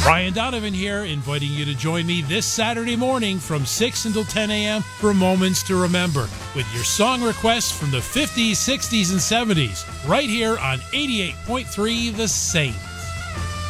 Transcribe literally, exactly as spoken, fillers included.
Brian Donovan here, inviting you to join me this Saturday morning from six until ten a.m. for Moments to Remember with your song requests from the fifties, sixties, and seventies right here on eighty-eight point three The Saint.